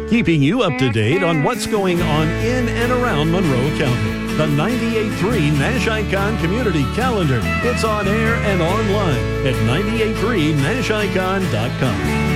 keeping you up to date on what's going on in and around Monroe County. The 98.3 Nash Icon Community Calendar. It's on air and online at 983nashicon.com.